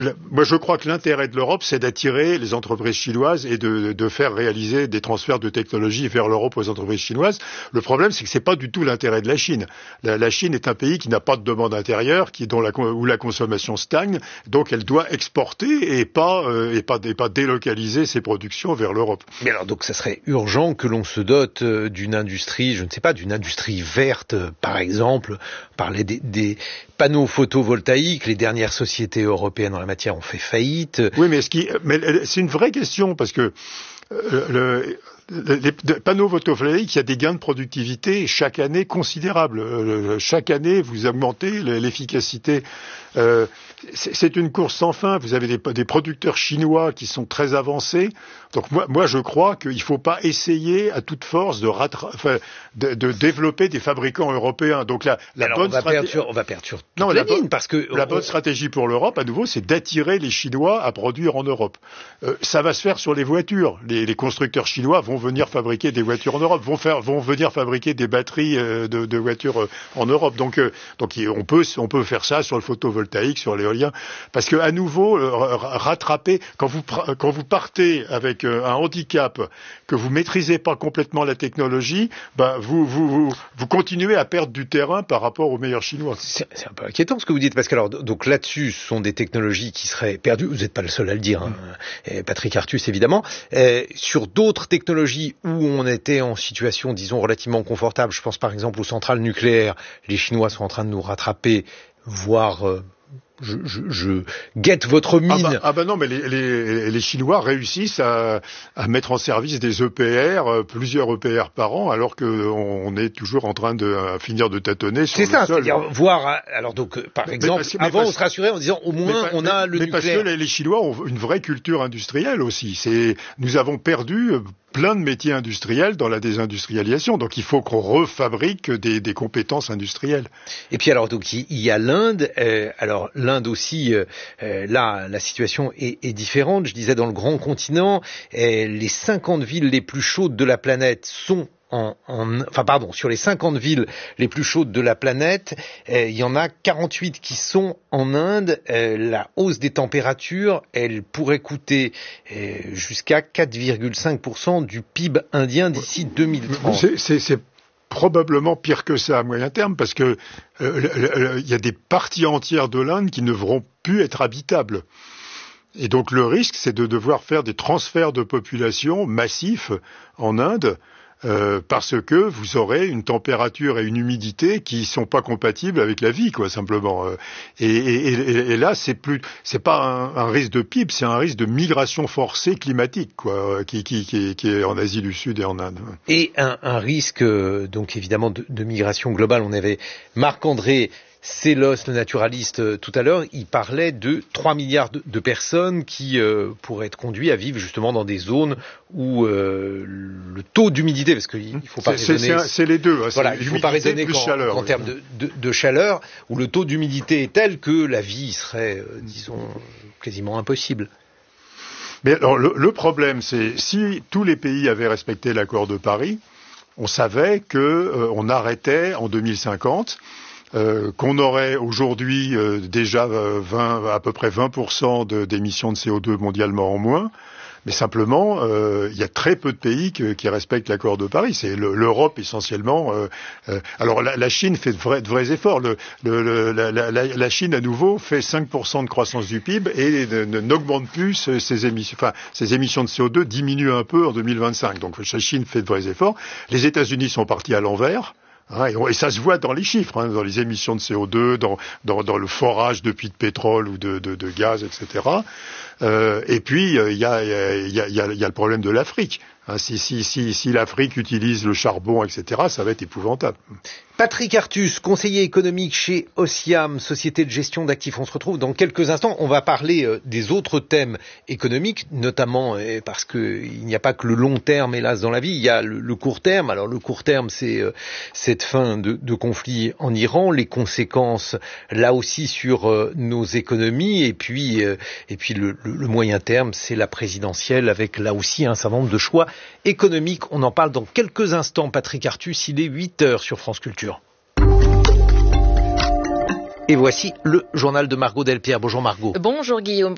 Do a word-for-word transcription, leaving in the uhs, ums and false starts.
Moi, je crois que l'intérêt de l'Europe, c'est d'attirer les entreprises chinoises et de, de faire réaliser des transferts de technologie vers l'Europe aux entreprises chinoises. Le problème, c'est que c'est pas du tout l'intérêt de la Chine. La, la Chine est un pays qui n'a pas de demande intérieure, qui dont la, où la consommation stagne, donc elle doit exporter et pas euh, et pas et pas délocaliser ses productions vers l'Europe. Mais alors, donc, ça serait urgent que l'on se dote d'une industrie, je ne sais pas, d'une industrie verte, par exemple, parler des, des panneaux photovoltaïques. Les dernières sociétés européennes en la matière ont fait faillite. Oui, mais, ce qui, mais c'est une vraie question parce que euh, le, les panneaux photovoltaïques, il y a des gains de productivité chaque année considérables. Euh, chaque année, vous augmentez l'efficacité. Euh, c'est une course sans fin. Vous avez des, des producteurs chinois qui sont très avancés. Donc moi, moi je crois qu'il ne faut pas essayer à toute force de, enfin, de, de développer des fabricants européens. Donc la, la Alors, bonne on va stratégie, perdre sur, on va perdre sur toute non, la, la ligne bonne, parce que la on... bonne stratégie pour l'Europe, à nouveau, c'est d'attirer les Chinois à produire en Europe. Euh, ça va se faire sur les voitures. Les, les constructeurs chinois vont venir fabriquer des voitures en Europe, vont faire, vont venir fabriquer des batteries euh, de, de voitures euh, en Europe. Donc, euh, donc on peut, on peut faire ça sur le photovoltaïque, sur l'éolien, parce que à nouveau euh, rattraper quand vous quand vous partez avec euh, un handicap, que vous maîtrisez pas complètement la technologie, ben vous vous vous, vous continuez à perdre du terrain par rapport aux meilleurs Chinois. C'est un peu inquiétant ce que vous dites, parce que alors donc là-dessus, ce sont des technologies qui seraient perdues. Vous n'êtes pas le seul à le dire, hein. Et Patrick Artus évidemment. Euh, sur d'autres technologies où on était en situation, disons, relativement confortable, je pense par exemple aux centrales nucléaires, les Chinois sont en train de nous rattraper, voire euh, Je, je, je guette votre mine. Ah bah, ah bah non, mais les, les, les Chinois réussissent à, à mettre en service des E P R, plusieurs E P R par an, alors qu'on on est toujours en train de à finir de tâtonner sur le sol. C'est ça, c'est-à-dire voir. Alors donc, par mais exemple, parce, avant parce, on se rassurait en disant au moins mais, on a mais, le mais nucléaire. Mais parce que les, les Chinois ont une vraie culture industrielle aussi. C'est, nous avons perdu plein de métiers industriels dans la désindustrialisation. Donc il faut qu'on refabrique des, des compétences industrielles. Et puis alors donc il y a l'Inde. Euh, alors l'Inde aussi, euh, là la situation est, est différente. Je disais dans le grand continent, euh, les cinquante villes les plus chaudes de la planète sont En, en, enfin pardon, sur les cinquante villes les plus chaudes de la planète, euh, il y en a quarante-huit qui sont en Inde. Euh, la hausse des températures, elle pourrait coûter euh, jusqu'à quatre virgule cinq pour cent du P I B indien d'ici deux mille trente. C'est, c'est, c'est probablement pire que ça à moyen terme, parce que euh, il y a des parties entières de l'Inde qui ne devront plus être habitables. Et donc le risque, c'est de devoir faire des transferts de population massifs en Inde. Euh, parce que vous aurez une température et une humidité qui sont pas compatibles avec la vie, quoi, simplement. Et, et, et, et là, c'est plus, c'est pas un, un risque de P I B, c'est un risque de migration forcée climatique, quoi, qui, qui, qui, qui est en Asie du Sud et en Inde. Et un, un risque, donc évidemment, de, de migration globale. On avait Marc-André Sellos, le naturaliste, euh, tout à l'heure, il parlait de trois milliards de, de personnes qui euh, pourraient être conduites à vivre justement dans des zones où euh, le taux d'humidité, parce qu'il ne faut pas c'est, raisonner... C'est, c'est les deux. Hein, voilà, il ne faut pas raisonner qu'en, chaleur, qu'en oui. termes de, de, de chaleur, où le taux d'humidité est tel que la vie serait, euh, disons, quasiment impossible. Mais alors, le, le problème, c'est si tous les pays avaient respecté l'accord de Paris, on savait que euh, on arrêtait en deux mille cinquante... Euh, qu'on aurait aujourd'hui euh, déjà euh, vingt, à peu près vingt pour cent de, d'émissions de C O deux mondialement en moins, mais simplement euh, il y a très peu de pays que, qui respectent l'accord de Paris. C'est le, l'Europe essentiellement. Euh, euh, alors la, la Chine fait de vrais, de vrais efforts. Le, le, le, la, la, la Chine à nouveau fait cinq pour cent de croissance du P I B et ne, ne, n'augmente plus ses émissions. Enfin, ses émissions de C O deux diminuent un peu en deux mille vingt-cinq. Donc la Chine fait de vrais efforts. Les États-Unis sont partis à l'envers. Hein, et, on, et ça se voit dans les chiffres, hein, dans les émissions de C O deux, dans, dans, dans le forage de puits de pétrole ou de, de, de gaz, et cetera. Euh, et puis, il euh, y, a, y, a, y, a, y a le problème de l'Afrique. Hein, si, si, si, si l'Afrique utilise le charbon, et cetera, ça va être épouvantable. Patrick Artus, conseiller économique chez Osiam, société de gestion d'actifs. On se retrouve dans quelques instants. On va parler euh, des autres thèmes économiques, notamment euh, parce qu'il n'y a pas que le long terme, hélas, dans la vie. Il y a le, le court terme. Alors le court terme, c'est euh, cette fin de, de conflit en Iran, les conséquences là aussi sur euh, nos économies, et puis euh, et puis le, le, le moyen terme, c'est la présidentielle avec là aussi un certain nombre de choix économiques. On en parle dans quelques instants. Patrick Artus, il est huit heures sur France Culture. Et voici le journal de Margot Delpierre. Bonjour Margot. Bonjour Guillaume.